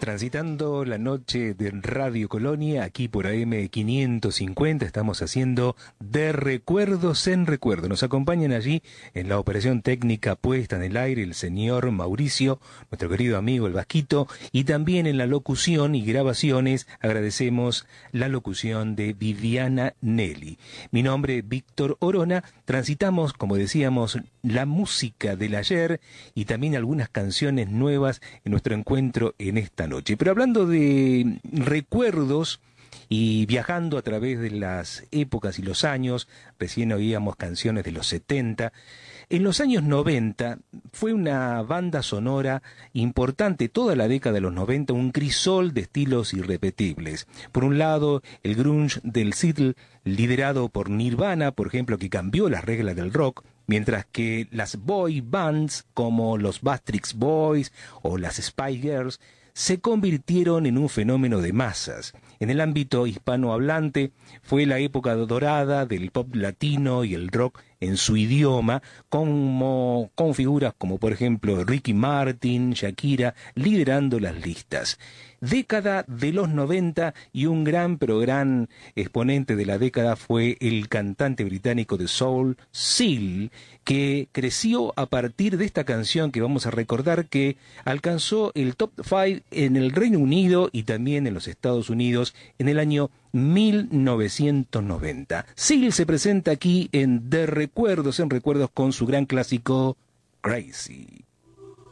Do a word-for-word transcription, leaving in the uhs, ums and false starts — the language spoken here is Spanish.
Transitando la noche de Radio Colonia, aquí por A M quinientos cincuenta, estamos haciendo De Recuerdos en Recuerdo. Nos acompañan allí en la operación técnica puesta en el aire el señor Mauricio, nuestro querido amigo el Vasquito, y también en la locución y grabaciones agradecemos la locución de Viviana Nelly. Mi nombre es Víctor Orona, transitamos, como decíamos, la música del ayer y también algunas canciones nuevas en nuestro encuentro en esta noche. Pero hablando de recuerdos y viajando a través de las épocas y los años, recién oíamos canciones de los setenta, en los años noventa fue una banda sonora importante, toda la década de los noventa, un crisol de estilos irrepetibles. Por un lado, el grunge del Seattle, liderado por Nirvana, por ejemplo, que cambió las reglas del rock, mientras que las boy bands como los Backstreet Boys o las Spice Girls se convirtieron en un fenómeno de masas. En el ámbito hispanohablante fue la época dorada del pop latino y el rock en su idioma, como, con figuras como por ejemplo Ricky Martin, Shakira, liderando las listas. Década de los noventa, y un gran pero gran exponente de la década fue el cantante británico de soul, Seal, que creció a partir de esta canción que vamos a recordar, que alcanzó el top cinco en el Reino Unido y también en los Estados Unidos en el año mil novecientos noventa. Seal se presenta aquí en De Recuerdos en Recuerdos con su gran clásico Crazy.